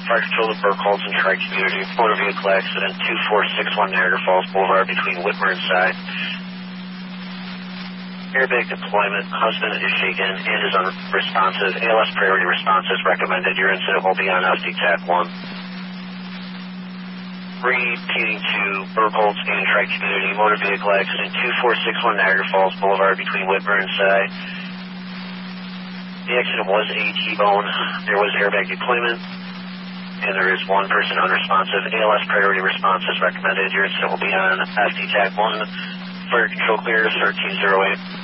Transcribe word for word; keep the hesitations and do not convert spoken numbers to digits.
Fire Control to Burkholz and Tri-Community. Motor vehicle accident two four six one Niagara Falls Boulevard between Whitmer and Cy. Airbag deployment. Husband is shaken and is unresponsive. A L S priority response is recommended. Your incident will be on S D T A C one. Repeating to Burkholz and Tri-Community. Motor vehicle accident two four six one Niagara Falls Boulevard between Whitmer and Cy. The accident was a T-bone. There was airbag deployment, and there is one person unresponsive. A L S priority response is recommended. Your incident will be on S D T A C one. Fire Control clear thirteen oh eight.